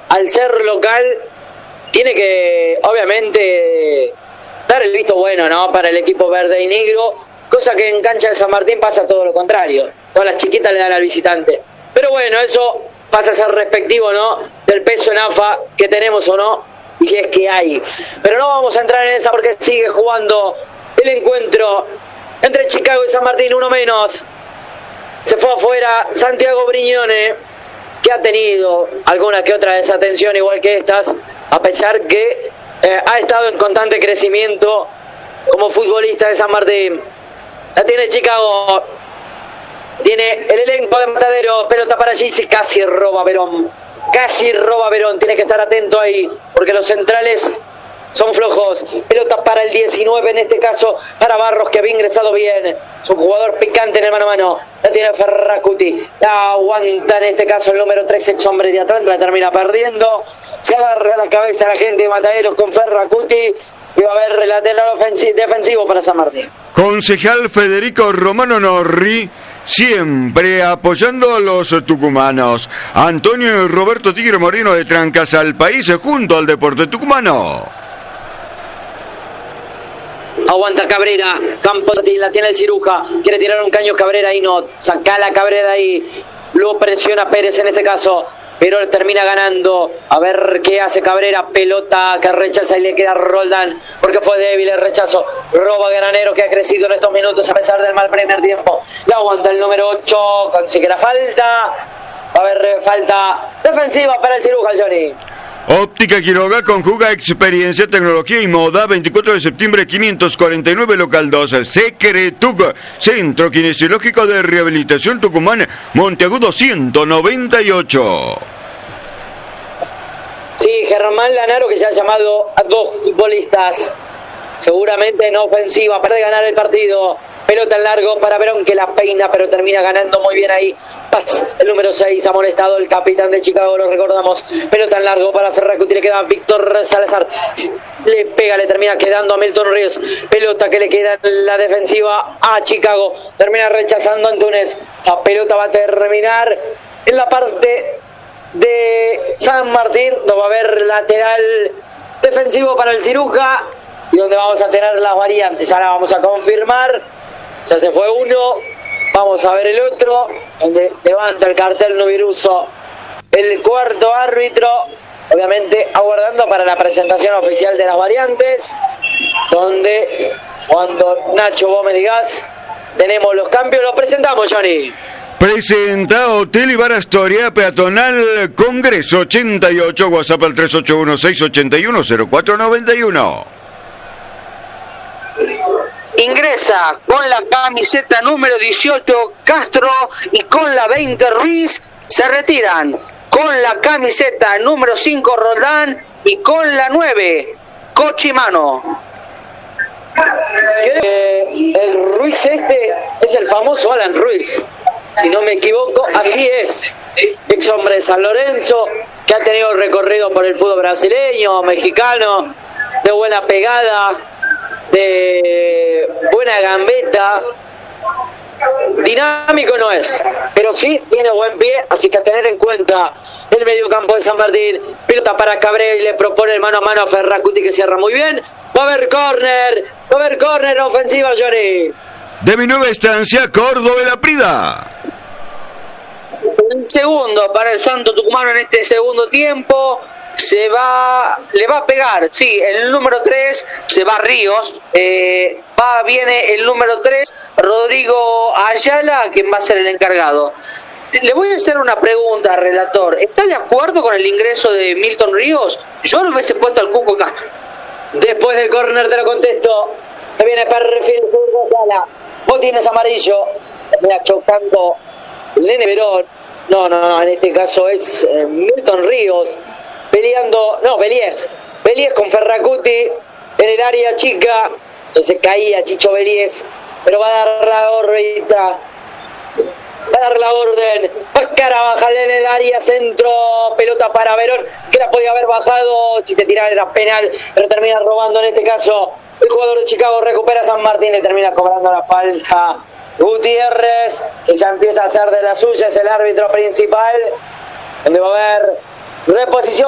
al ser local, tiene que, obviamente, dar el visto bueno, ¿no? Para el equipo verde y negro, cosa que en cancha de San Martín pasa todo lo contrario. Todas las chiquitas le dan al visitante. Pero bueno, eso pasa a ser respectivo, ¿no? Del peso en AFA que tenemos o no, y si es que hay. Pero no vamos a entrar en esa porque sigue jugando el encuentro entre Chicago y San Martín, uno menos. Se fue afuera Santiago Brignone, que ha tenido alguna que otra desatención igual que estas, a pesar que ha estado en constante crecimiento como futbolista de San Martín. La tiene Chicago, tiene el elenco de Matadero, pelota para Gizzi, casi roba Verón, tiene que estar atento ahí, porque los centrales son flojos. Pelota para el 19, en este caso para Barros, que había ingresado bien. Es un jugador picante en el mano a mano. La tiene Ferracuti, la aguanta en este caso el número 3, ex hombre de Atlanta, la termina perdiendo. Se agarra a la cabeza la gente de Mataderos con Ferracuti, y va a haber lateral defensivo para San Martín. Concejal Federico Romano Norri, siempre apoyando a los tucumanos. Antonio y Roberto Tigre Moreno de Trancas al País junto al Deporte Tucumano. Aguanta Cabrera, Campos la tiene el Ciruja, quiere tirar un caño Cabrera y no, saca la Cabrera ahí, lo presiona Pérez en este caso, pero termina ganando. A ver qué hace Cabrera, pelota que rechaza y le queda a Roldán, porque fue débil el rechazo. Roba Granero, que ha crecido en estos minutos a pesar del mal primer tiempo. Le aguanta el número 8, consigue la falta. Va a haber falta defensiva para el Ciruja, Johnny. Óptica Quiroga conjuga experiencia, tecnología y moda. 24 de septiembre 549, local 2, Secretuc, Centro Kinesiológico de Rehabilitación Tucumán, Monteagudo 198. Sí, Germán Lanaro, que ya ha llamado a dos futbolistas, seguramente en ofensiva, para ganar el partido. Pelota en largo para Verón, que la peina, pero termina ganando muy bien ahí. Paz, el número 6, amonestado el capitán de Chicago, lo recordamos. Pelota en largo para Ferracuti, le queda a Víctor Salazar. Le pega, le termina quedando a Milton Ríos. Pelota que le queda en la defensiva a Chicago. Termina rechazando Antunes. Esa pelota va a terminar en la parte de San Martín, donde va a haber lateral defensivo para el Ciruja, y donde vamos a tener las variantes. Ahora vamos a confirmar. Ya se fue uno, vamos a ver el otro, donde levanta el cartel Nubiruso, el cuarto árbitro, obviamente aguardando para la presentación oficial de las variantes, donde cuando Nacho vos me digas, tenemos los cambios, los presentamos, Johnny. Presenta Hotel y Bar Astoria, peatonal Congreso 88, WhatsApp al 381-681-0491. Ingresa con la camiseta número 18 Castro y con la 20 Ruiz. Se retiran con la camiseta número 5 Roldán y con la 9 Cochimano. El Ruiz este es el famoso Alan Ruiz, si no me equivoco, así es. Ex hombre de San Lorenzo, que ha tenido recorrido por el fútbol brasileño, mexicano, de buena pegada, de buena gambeta. Dinámico no es, pero sí tiene buen pie, así que a tener en cuenta el mediocampo de San Martín. Pelota para Cabrera y le propone el mano a mano a Ferracuti, que cierra muy bien. Va a haber córner ofensiva, Johnny. De mi nueva estancia, Córdoba de la Prida. Un segundo para el Santo Tucumano en este segundo tiempo. Le va a pegar, sí, el número 3, se va Ríos, viene el número 3, Rodrigo Ayala, quien va a ser el encargado. Le voy a hacer una pregunta, relator. ¿Está de acuerdo con el ingreso de Milton Ríos? Yo lo hubiese puesto al Cuco Castro. Después del córner te lo contesto. Se viene perfil Ayala. Botines amarillo. Termina chocando el Nene Verón. No, en este caso es Milton Ríos. Belies con Ferracuti en el área chica, entonces caía Chicho Belies, pero va a dar la orden, Oscar a bajarle en el área centro, pelota para Verón, que la podía haber bajado, si te tiraba era penal, pero termina robando en este caso el jugador de Chicago. Recupera San Martín y termina cobrando la falta Gutiérrez, que ya empieza a hacer de las suyas, el árbitro principal, donde va a haber reposición